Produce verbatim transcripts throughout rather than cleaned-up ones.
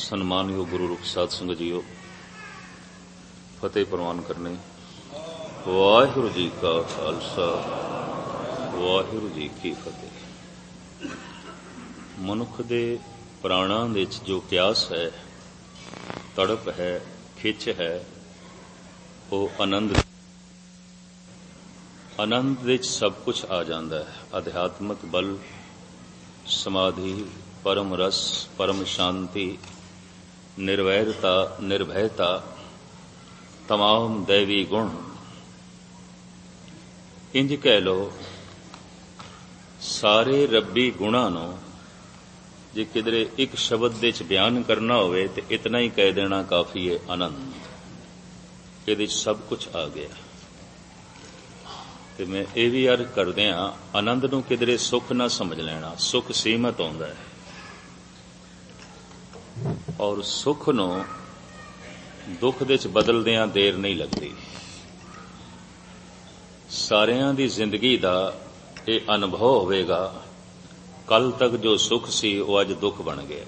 ਸਨਮਾਨਯੋਗ ਗੁਰੂ ਰੂਪ ਸਾਧ ਸੰਗਤ ਜੀਓ, ਫਤਿਹ ਪ੍ਰਵਾਨ ਕਰਨੇ। ਵਾਹਿਗੁਰੂ ਜੀ ਕਾ ਖਾਲਸਾ, ਵਾਹਿਗੁਰੂ ਜੀ ਕੀ ਫਤਿਹ। ਮਨੁੱਖ ਦੇ ਪ੍ਰਾਣਾਂ ਵਿੱਚ ਜੋ ਪਿਆਸ ਹੈ, ਤੜਪ ਹੈ, ਖਿੱਚ ਹੈ, ਉਹ ਆਨੰਦ ਆਨੰਦ ਵਿੱਚ ਸਭ ਕੁਝ ਆ ਜਾਂਦਾ ਹੈ। ਅਧਿਆਤਮਕ ਬਲ, ਸਮਾਧੀ, ਪਰਮ ਰਸ, ਪਰਮ ਸ਼ਾਂਤੀ, ਨਿਰਵੈਰਤਾ, ਨਿਰਭੈਤਾ, ਤਮਾਮ ਦੈਵੀ ਗੁਣ। ਇੰਜ ਕਹਿ ਲਓ, ਸਾਰੇ ਰੱਬੀ ਗੁਣਾਂ ਨੂੰ ਜੇ ਕਿਧਰੇ ਇੱਕ ਸ਼ਬਦ ਵਿੱਚ ਬਿਆਨ ਕਰਨਾ ਹੋਵੇ ਤੇ ਇਤਨਾ ਹੀ ਕਹਿ ਦੇਣਾ ਕਾਫੀ ਹੈ, ਆਨੰਦ। ਇਹਦੇ 'ਚ ਸਭ ਕੁਝ ਆ ਗਿਆ। ਤੇ ਮੈਂ ਇਹ ਵੀ ਅਰਜ਼ ਕਰਦਿਆਂ, ਆਨੰਦ ਨੂੰ ਕਿਧਰੇ ਸੁੱਖ ਨਾ ਸਮਝ ਲੈਣਾ। ਸੁੱਖ ਸੀਮਤ ਆਉਂਦਾ ਹੈ, ਔਰ ਸੁੱਖ ਨੂੰ ਦੁੱਖ ਦੇ ਵਿੱਚ ਬਦਲਦਿਆਂ ਦੇਰ ਨਹੀਂ ਲੱਗਦੀ। ਸਾਰਿਆਂ ਦੀ ਜ਼ਿੰਦਗੀ ਦਾ ਇਹ ਅਨੁਭਵ ਹੋਵੇਗਾ, ਕੱਲ ਤੱਕ ਜੋ ਸੁੱਖ ਸੀ ਉਹ ਅੱਜ ਦੁੱਖ ਬਣ ਗਿਆ।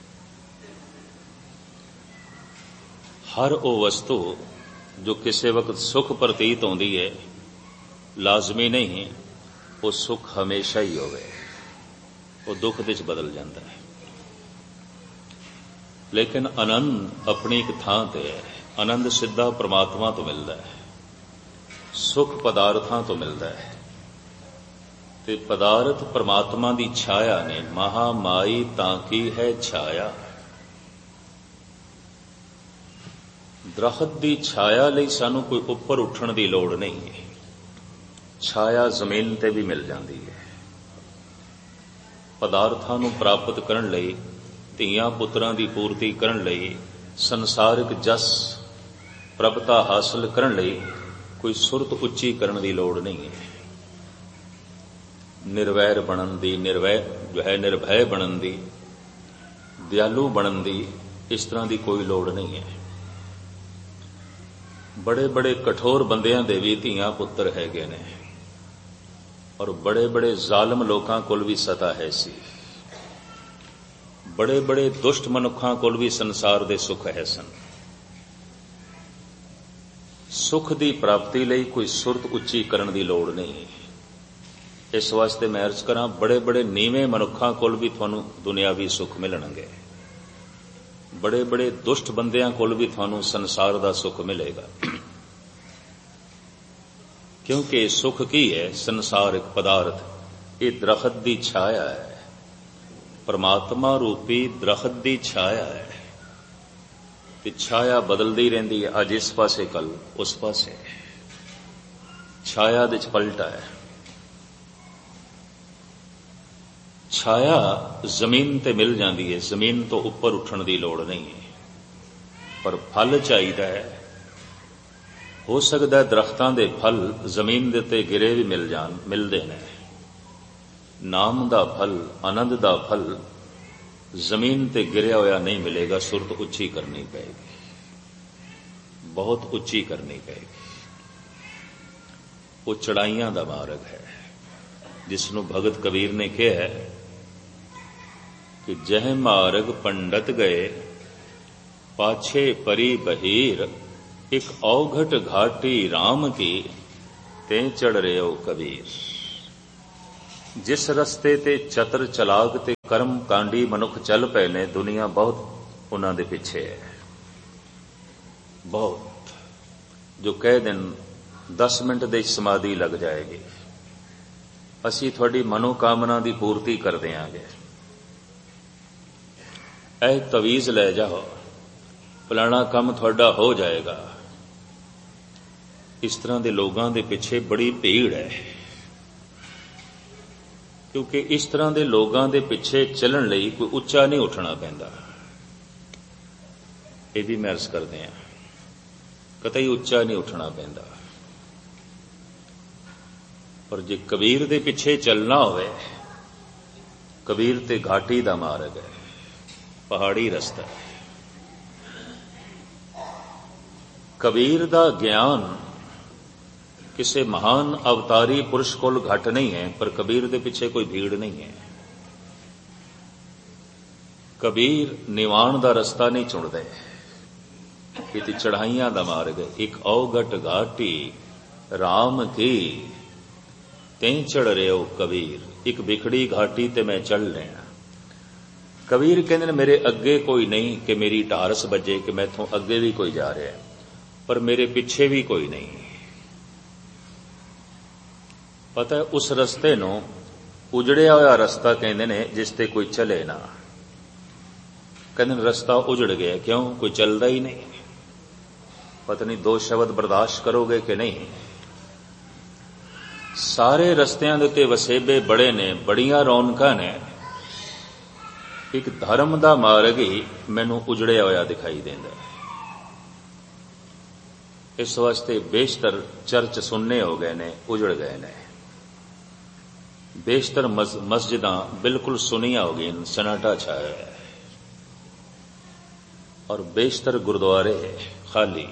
ਹਰ ਉਹ ਵਸਤੂ ਜੋ ਕਿਸੇ ਵਕਤ ਸੁੱਖ ਪ੍ਰਤੀਤ ਹੁੰਦੀ ਹੈ, ਲਾਜ਼ਮੀ ਨਹੀਂ ਉਹ ਸੁੱਖ ਹਮੇਸ਼ਾ ਹੀ ਹੋਵੇ, ਉਹ ਦੁੱਖ ਦੇ ਵਿੱਚ ਬਦਲ ਜਾਂਦਾ ਹੈ। ਲੇਕਿਨ ਆਨੰਦ ਆਪਣੀ ਇੱਕ ਥਾਂ ਤੇ ਹੈ। ਆਨੰਦ ਸਿੱਧਾ ਪ੍ਰਮਾਤਮਾ ਤੋਂ ਮਿਲਦਾ ਹੈ, ਸੁੱਖ ਪਦਾਰਥਾਂ ਤੋਂ ਮਿਲਦਾ ਹੈ। ਤੇ ਪਦਾਰਥ ਪ੍ਰਮਾਤਮਾ ਦੀ ਛਾਇਆ ਨੇ। ਮਹਾ ਮਾਈ ਤਾਂ ਕੀ ਹੈ ਛਾਇਆ। ਦਰਖਤ ਦੀ ਛਾਇਆ ਲਈ ਸਾਨੂੰ ਕੋਈ ਉੱਪਰ ਉੱਠਣ ਦੀ ਲੋੜ ਨਹੀਂ ਹੈ। ਛਾਇਆ ਜ਼ਮੀਨ ਤੇ ਵੀ ਮਿਲ ਜਾਂਦੀ ਹੈ। ਪਦਾਰਥਾਂ ਨੂੰ ਪ੍ਰਾਪਤ ਕਰਨ ਲਈ, ਧੀਆਂ ਪੁੱਤਰਾਂ ਦੀ ਪੂਰਤੀ ਕਰਨ ਲਈ, ਸੰਸਾਰਿਕ ਜਸ ਪ੍ਰਭਤਾ ਹਾਸਲ ਕਰਨ ਲਈ ਕੋਈ ਸੁਰਤ ਉੱਚੀ ਕਰਨ ਦੀ ਲੋੜ ਨਹੀਂ ਹੈ। ਨਿਰਵੈਰ ਬਣਨ ਦੀ, ਨਿਰਵੈ ਜੋ ਹੈ ਨਿਰਭੈ ਬਣਨ ਦੀ, ਦਿਆਲੂ ਬਣਨ ਦੀ, ਇਸ ਤਰ੍ਹਾਂ ਦੀ ਕੋਈ ਲੋੜ ਨਹੀਂ ਹੈ। ਬੜੇ ਬੜੇ ਕਠੋਰ ਬੰਦਿਆਂ ਦੇ ਵੀ ਧੀਆਂ ਪੁੱਤਰ ਹੈਗੇ ਨੇ, ਔਰ ਬੜੇ ਬੜੇ ਜ਼ਾਲਮ ਲੋਕਾਂ ਕੋਲ ਵੀ ਸਤਾ ਹੈ ਸੀ। ਬੜੇ ਬੜੇ ਦੁਸ਼ਟ ਮਨੁੱਖਾਂ ਕੋਲ ਵੀ ਸੰਸਾਰ ਦੇ ਸੁੱਖ ਹੈ ਸਨ। ਸੁੱਖ ਦੀ ਪ੍ਰਾਪਤੀ ਲਈ ਕੋਈ ਸੁਰਤ ਉੱਚੀ ਕਰਨ ਦੀ ਲੋੜ ਨਹੀਂ। ਇਸ ਵਾਸਤੇ ਮੈਂ ਅਰਜ਼ ਕਰਾਂ, ਬੜੇ ਬੜੇ ਨੀਵੇਂ ਮਨੁੱਖਾਂ ਕੋਲ ਵੀ ਤੁਹਾਨੂੰ ਦੁਨਿਆਵੀ ਸੁੱਖ ਮਿਲਣਗੇ। ਬੜੇ ਬੜੇ ਦੁਸ਼ਟ ਬੰਦਿਆਂ ਕੋਲ ਵੀ ਤੁਹਾਨੂੰ ਸੰਸਾਰ ਦਾ ਸੁੱਖ ਮਿਲੇਗਾ। ਕਿਉਂਕਿ ਸੁੱਖ ਕੀ ਹੈ? ਸੰਸਾਰਿਕ ਪਦਾਰਥ, ਇਹ ਦਰਖਤ ਦੀ ਛਾਇਆ ਹੈ। ਪਰਮਾਤਮਾ ਰੂਪੀ ਦਰਖਤ ਦੀ ਛਾਇਆ ਹੈ। ਤੇ ਛਾਇਆ ਬਦਲਦੀ ਰਹਿੰਦੀ ਹੈ, ਅੱਜ ਇਸ ਪਾਸੇ, ਕੱਲ ਉਸ ਪਾਸੇ। ਛਾਇਆ ਦੇ ਚ ਪਲਟਾ ਹੈ। ਛਾਇਆ ਜ਼ਮੀਨ ਤੇ ਮਿਲ ਜਾਂਦੀ ਹੈ, ਜ਼ਮੀਨ ਤੋਂ ਉੱਪਰ ਉੱਠਣ ਦੀ ਲੋੜ ਨਹੀਂ ਹੈ। ਪਰ ਫਲ ਚਾਹੀਦਾ ਹੈ। ਹੋ ਸਕਦਾ ਦਰਖਤਾਂ ਦੇ ਫਲ ਜ਼ਮੀਨ ਦੇ ਉੱਤੇ ਗਿਰੇ ਵੀ ਮਿਲ ਜਾਣ, ਮਿਲਦੇ ਨੇ। ਨਾਮ ਦਾ ਫਲ, ਆਨੰਦ ਦਾ ਫਲ ਜ਼ਮੀਨ ਤੇ ਗਿਰਿਆ ਹੋਇਆ ਨਹੀਂ ਮਿਲੇਗਾ। ਸੁਰਤ ਉੱਚੀ ਕਰਨੀ ਪਏਗੀ, ਬਹੁਤ ਉੱਚੀ ਕਰਨੀ ਪਏਗੀ। ਉਹ ਚੜਾਈਆਂ ਦਾ ਮਾਰਗ ਹੈ, ਜਿਸ ਨੂੰ ਭਗਤ ਕਬੀਰ ਨੇ ਕਿਹਾ ਹੈ ਕਿ ਜਹ ਮਾਰਗ ਪੰਡਤ ਗਏ, ਪਾਛੇ ਪਰੀ ਬਹੀਰ, ਇੱਕ ਔਘਟ ਘਾਟੀ ਰਾਮ ਕੀ, ਤੇ ਚੜ ਰਿਓ ਕਬੀਰ। ਜਿਸ ਰਸਤੇ ਤੇ ਚਤਰ ਚਲਾਕ ਤੇ ਕਰਮ ਕਾਂਡੀ ਮਨੁੱਖ ਚੱਲ ਪਏ ਨੇ, ਦੁਨੀਆ ਬਹੁਤ ਉਹਨਾਂ ਦੇ ਪਿੱਛੇ ਹੈ। ਬਹੁਤ। ਜੋ ਕਹਿ ਦੇਣ ਦਸ ਮਿੰਟ ਦੇ ਸਮਾਧੀ ਲੱਗ ਜਾਏਗੀ, ਅਸੀਂ ਤੁਹਾਡੀ ਮਨੋਕਾਮਨਾ ਦੀ ਪੂਰਤੀ ਕਰ ਦਿਆਂਗੇ, ਇਹ ਤਵੀਜ਼ ਲੈ ਜਾਓ, ਫਲਾਣਾ ਕੰਮ ਤੁਹਾਡਾ ਹੋ ਜਾਏਗਾ। ਇਸ ਤਰ੍ਹਾਂ ਦੇ ਲੋਕਾਂ ਦੇ ਪਿੱਛੇ ਬੜੀ ਭੀੜ ਹੈ। ਕਿਉਂਕਿ ਇਸ ਤਰ੍ਹਾਂ ਦੇ ਲੋਕਾਂ ਦੇ ਪਿੱਛੇ ਚੱਲਣ ਲਈ ਕੋਈ ਉੱਚਾ ਨਹੀਂ ਉੱਠਣਾ ਪੈਂਦਾ। ਇਹ ਵੀ ਮੈਂ ਅਰਜ਼ ਕਰਦੇ ਹਾਂ, ਕਤਈ ਉੱਚਾ ਨਹੀਂ ਉੱਠਣਾ ਪੈਂਦਾ। ਪਰ ਜੇ ਕਬੀਰ ਦੇ ਪਿੱਛੇ ਚੱਲਣਾ ਹੋਵੇ, ਕਬੀਰ ਤੇ ਘਾਟੀ ਦਾ ਮਾਰਗ ਹੈ, ਪਹਾੜੀ ਰਸਤਾ ਹੈ। ਕਬੀਰ ਦਾ ਗਿਆਨ ਕਿਸੇ ਮਹਾਨ ਅਵਤਾਰੀ ਪੁਰਸ਼ ਕੋਲ ਘੱਟ ਨਹੀਂ ਹੈ, ਪਰ ਕਬੀਰ ਦੇ ਪਿੱਛੇ ਕੋਈ ਭੀੜ ਨਹੀਂ ਹੈ। ਕਬੀਰ ਨਿਵਾਣ ਦਾ ਰਸਤਾ ਨਹੀਂ ਚੁਣਦੇ, ਇਹ ਤੇ ਚੜਾਈਆਂ ਦਾ ਮਾਰਗ। ਇੱਕ ਔਗਟ ਘਾਟੀ ਰਾਮ ਕੀ ਤੈਂ ਚੜ ਰਿਓ ਕਬੀਰ, ਇੱਕ ਵਿਖੜੀ ਘਾਟੀ ਤੇ ਮੈਂ ਚੜ ਲੈਣਾ। ਕਬੀਰ ਕਹਿੰਦੇ ਨੇ ਮੇਰੇ ਅੱਗੇ ਕੋਈ ਨਹੀਂ ਕਿ ਮੇਰੀ ਢਾਰਸ ਵੱਜੇ ਕਿ ਮੈਥੋਂ ਅੱਗੇ ਵੀ ਕੋਈ ਜਾ ਰਿਹਾ, ਪਰ ਮੇਰੇ ਪਿੱਛੇ ਵੀ ਕੋਈ ਨਹੀਂ। ਪਤਾ ਹੈ ਉਸ ਰਸਤੇ ਨੂੰ ਉਜੜਿਆ ਹੋਇਆ ਰਸਤਾ ਕਹਿੰਦੇ ਨੇ ਜਿਸ ਤੇ ਕੋਈ ਚਲੇ ਨਾ। ਕਹਿੰਦੇ ਨੇ ਰਸਤਾ ਉਜੜ ਗਿਆ, ਕਿਉਂ? ਕੋਈ ਚੱਲਦਾ ਹੀ ਨਹੀਂ। ਪਤਾ ਨਹੀਂ ਦੋ ਸ਼ਬਦ ਬਰਦਾਸ਼ਤ ਕਰੋਗੇ ਕਿ ਨਹੀਂ। ਸਾਰੇ ਰਸਤਿਆਂ ਦੇ ਉੱਤੇ ਵਸੇਬੇ ਬੜੇ ਨੇ, ਬੜੀਆਂ ਰੌਣਕਾਂ ਨੇ, ਇੱਕ ਧਰਮ ਦਾ ਮਾਰਗ ਹੀ ਮੈਨੂੰ ਉਜੜਿਆ ਹੋਇਆ ਦਿਖਾਈ ਦਿੰਦਾ। ਇਸ ਵਾਸਤੇ ਬੇਸ਼ਤਰ ਚਰਚ ਸੁੰਨੇ ਹੋ ਗਏ ਨੇ, ਉਜੜ ਗਏ ਨੇ। ਬੇਸ਼ਤਰ ਮਸਜਿਦਾਂ ਬਿਲਕੁਲ ਸੁੰਨੀਆਂ ਹੋ ਗਈਆਂ, ਸਨਾਟਾ ਛਾਇਆ ਹੈ, ਔਰ ਬੇਸ਼ਤਰ ਗੁਰਦੁਆਰੇ ਖਾਲੀ।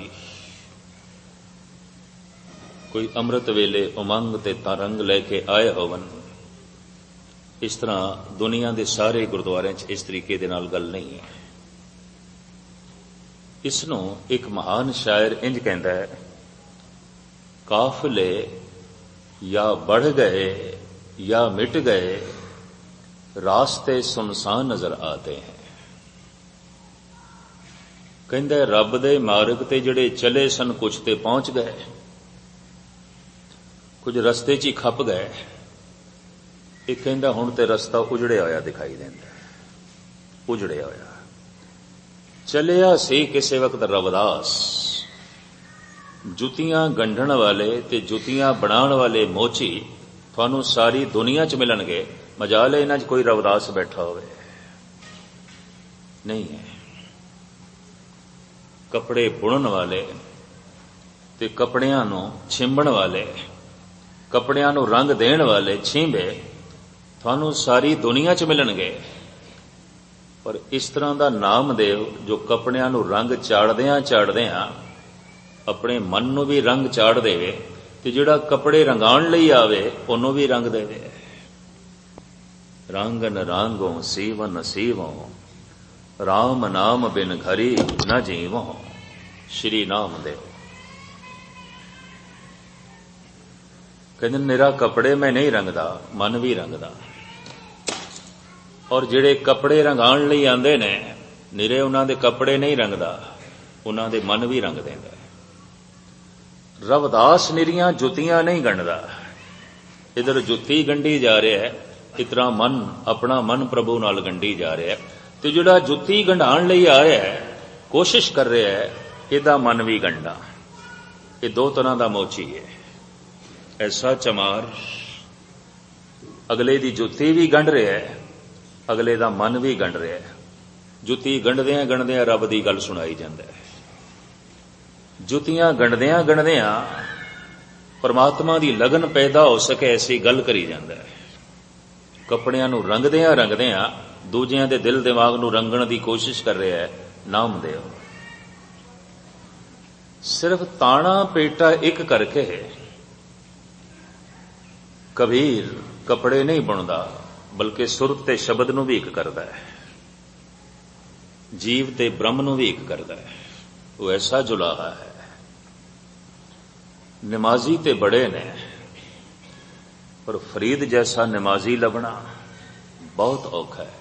ਕੋਈ ਅੰਮ੍ਰਿਤ ਵੇਲੇ ਉਮੰਗ ਤੇ ਤਰੰਗ ਲੈ ਕੇ ਆਏ ਹੋਵਨ, ਇਸ ਤਰ੍ਹਾਂ ਦੁਨੀਆ ਦੇ ਸਾਰੇ ਗੁਰਦੁਆਰਿਆਂ 'ਚ ਇਸ ਤਰੀਕੇ ਦੇ ਨਾਲ ਗੱਲ ਨਹੀਂ ਹੈ। ਇਸ ਨੂੰ ਇੱਕ ਮਹਾਨ ਸ਼ਾਇਰ ਇੰਜ ਕਹਿੰਦਾ ਹੈ, ਕਾਫਲੇ ਜਾਂ बढ़ ਗਏ ਜਾਂ ਮਿਟ ਗਏ, ਰਾਸਤੇ ਸੁਨਸਾਨ ਨਜ਼ਰ ਆਤੇ ਹੈ। ਕਹਿੰਦਾ ਰੱਬ ਦੇ ਮਾਰਗ ਤੇ ਜਿਹੜੇ ਚਲੇ ਸਨ, ਕੁਝ ਤੇ ਪਹੁੰਚ ਗਏ, ਕੁਝ ਰਸਤੇ 'ਚ ਹੀ ਖੱਪ ਗਏ। ਇਹ ਕਹਿੰਦਾ ਹੁਣ ਤੇ ਰਸਤਾ ਉਜੜਿਆ ਹੋਇਆ ਦਿਖਾਈ ਦਿੰਦਾ, ਉਜੜਿਆ ਹੋਇਆ। ਚਲਿਆ ਸੀ ਕਿਸੇ ਵਕਤ ਰਵਿਦਾਸ, ਜੁੱਤੀਆਂ ਗੰਢਣ ਵਾਲੇ ਤੇ ਜੁੱਤੀਆਂ ਬਣਾਉਣ ਵਾਲੇ ਮੋਚੀ ਤੁਹਾਨੂੰ ਸਾਰੀ ਦੁਨੀਆ 'ਚ ਮਿਲਣਗੇ। ਮਜਾਲ ਹੈ ਇਹਨਾਂ 'ਚ ਕੋਈ ਰਵਿਦਾਸ ਬੈਠਾ ਹੋਵੇ, ਨਹੀਂ ਹੈ। ਕੱਪੜੇ ਬੁਣਨ ਵਾਲੇ ਤੇ ਕੱਪੜਿਆਂ ਨੂੰ ਛਿੰਬਣ ਵਾਲੇ, ਕੱਪੜਿਆਂ ਨੂੰ ਰੰਗ ਦੇਣ ਵਾਲੇ ਛੀਂਬੇ ਤੁਹਾਨੂੰ ਸਾਰੀ ਦੁਨੀਆ 'ਚ ਮਿਲਣਗੇ। ਪਰ ਇਸ ਤਰ੍ਹਾਂ ਦਾ ਨਾਮਦੇਵ ਜੋ ਕੱਪੜਿਆਂ ਨੂੰ ਰੰਗ ਚਾੜਦਿਆਂ ਚਾੜਦਿਆਂ ਆਪਣੇ ਮਨ ਨੂੰ ਵੀ ਰੰਗ ਚਾੜ ਦੇਵੇ, ਤੇ ਜਿਹੜਾ ਕੱਪੜੇ ਰੰਗਾਉਣ ਲਈ ਆਵੇ ਉਹਨੂੰ ਵੀ ਰੰਗ ਦੇਵੇ। ਰੰਗਨ ਰਾਂਗੋ ਸੀਵਨ ਸੀਵੋ, ਰਾਮ ਨਾਮ ਬਿਨ ਘਰੀ ਨ ਜੀਵੋ। ਸ਼੍ਰੀ ਨਾਮਦੇਵ ਕਹਿੰਦੇ ਨਿਰਾ ਕੱਪੜੇ ਮੈਂ ਨਹੀਂ ਰੰਗਦਾ, ਮਨ ਵੀ ਰੰਗਦਾ। ਔਰ ਜਿਹੜੇ ਕੱਪੜੇ ਰੰਗਾਉਣ ਲਈ ਆਉਂਦੇ ਨੇ, ਨਿਰੇ ਉਹਨਾਂ ਦੇ ਕੱਪੜੇ ਨਹੀਂ ਰੰਗਦਾ, ਉਹਨਾਂ ਦੇ ਮਨ ਵੀ ਰੰਗ ਦਿੰਦਾ। ਰਵਿਦਾਸ ਨਿਰੀਆਂ ਜੁੱਤੀਆਂ ਨਹੀਂ ਗੰਢਦਾ, ਇਧਰ ਜੁੱਤੀ ਗੰਢੀ ਜਾ ਰਿਹਾ ਹੈ, ਇਸ ਤਰ੍ਹਾਂ ਮਨ, ਆਪਣਾ ਮਨ ਪ੍ਰਭੂ ਨਾਲ ਗੰਢੀ ਜਾ ਰਿਹਾ ਹੈ। ਤੇ ਜਿਹੜਾ ਜੁੱਤੀ ਗੰਢਾਉਣ ਲਈ ਆ ਰਿਹਾ ਹੈ, ਕੋਸ਼ਿਸ਼ ਕਰ ਰਿਹਾ ਹੈ, ਇਹਦਾ ਮਨ ਵੀ ਗੰਢਾ। ਇਹ ਦੋ ਤਰ੍ਹਾਂ ਦਾ ਮੋਚੀ ਹੈ। ਐਸਾ ਚਮਾਰ ਅਗਲੇ ਦੀ ਜੁੱਤੀ ਵੀ ਗੰਢ ਰਿਹਾ ਹੈ, ਅਗਲੇ ਦਾ ਮਨ ਵੀ ਗੰਢ ਰਿਹਾ ਹੈ। ਜੁੱਤੀ ਗੰਢਦਿਆਂ ਗੰਢਦਿਆਂ ਰੱਬ ਦੀ ਗੱਲ ਸੁਣਾਈ ਜਾਂਦਾ ਹੈ। ਜੁੱਤੀਆਂ ਗੰਢਦਿਆਂ ਗੰਢਦਿਆਂ ਪਰਮਾਤਮਾ ਦੀ ਲਗਨ ਪੈਦਾ ਹੋ ਸਕੇ ਐਸੀ ਗੱਲ ਕਰੀ ਜਾਂਦਾ ਹੈ। ਕੱਪੜਿਆਂ ਨੂੰ ਰੰਗਦਿਆਂ ਰੰਗਦਿਆਂ ਦੂਜਿਆਂ ਦੇ ਦਿਲ ਦਿਮਾਗ ਨੂੰ ਰੰਗਣ ਦੀ ਕੋਸ਼ਿਸ਼ ਕਰ ਰਿਹਾ ਹੈ ਨਾਮਦੇਵ। ਸਿਰਫ ਤਾਣਾ ਪੇਟਾ ਇੱਕ ਕਰਕੇ ਕਬੀਰ ਕੱਪੜੇ ਨਹੀਂ ਬੁਣਦਾ, ਬਲਕਿ ਸੁਰਤ ਤੇ ਸ਼ਬਦ ਨੂੰ ਵੀ ਇੱਕ ਕਰਦਾ ਹੈ, ਜੀਵ ਤੇ ਬ੍ਰਹਮ ਨੂੰ ਵੀ ਇੱਕ ਕਰਦਾ ਹੈ। ਉਹ ਐਸਾ ਜੁਲਾਹਾ ਹੈ। ਨਮਾਜ਼ੀ ਤੇ ਬੜੇ ਨੇ, ਪਰ ਫਰੀਦ ਜੈਸਾ ਨਮਾਜ਼ੀ ਲੱਭਣਾ ਬਹੁਤ ਔਖਾ ਹੈ।